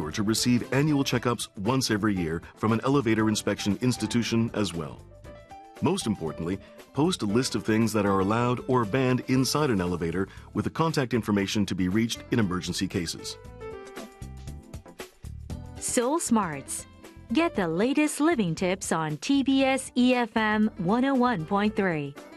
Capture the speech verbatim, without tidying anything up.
sure to receive annual checkups once every year from an elevator inspection institution as well. Most importantly, post a list of things that are allowed or banned inside an elevator with the contact information to be reached in emergency cases. Soul Smarts. Get the latest living tips on T B S E F M one oh one point three.